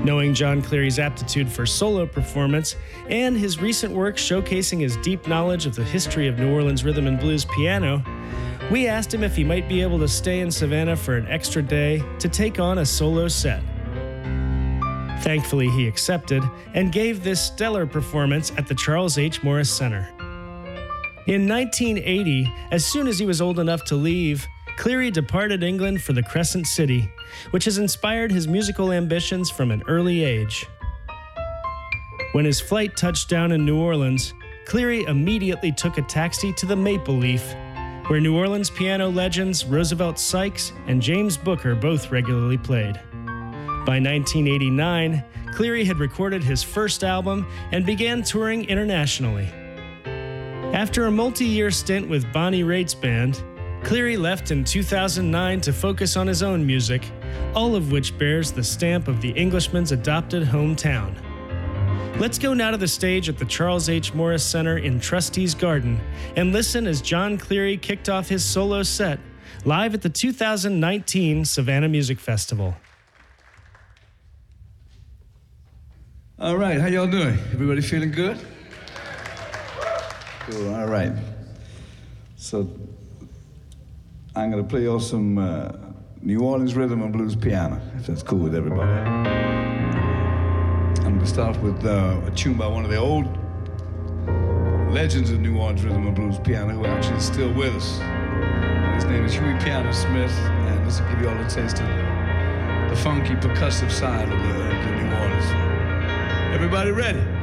Knowing John Cleary's aptitude for solo performance and his recent work showcasing his deep knowledge of the history of New Orleans rhythm and blues piano, we asked him if he might be able to stay in Savannah for an extra day to take on a solo set. Thankfully, he accepted and gave this stellar performance at the Charles H. Morris Center. In 1980, as soon as he was old enough to leave, Cleary departed England for the Crescent City, which has inspired his musical ambitions from an early age. When his flight touched down in New Orleans, Cleary immediately took a taxi to the Maple Leaf, where New Orleans piano legends Roosevelt Sykes and James Booker both regularly played. By 1989, Cleary had recorded his first album and began touring internationally. After a multi-year stint with Bonnie Raitt's band, Cleary left in 2009 to focus on his own music, all of which bears the stamp of the Englishman's adopted hometown. Let's go now to the stage at the Charles H. Morris Center in Trustees Garden and listen as John Cleary kicked off his solo set live at the 2019 Savannah Music Festival. All right, how y'all doing? Everybody feeling good? Cool, all right. So I'm gonna play y'all some New Orleans rhythm and blues piano, if that's cool with everybody. I'm gonna start with a tune by one of the old legends of New Orleans rhythm and blues piano who actually is still with us. And his name is Huey Piano Smith, and this will give you all a taste of the funky percussive side of the New Orleans. Everybody ready?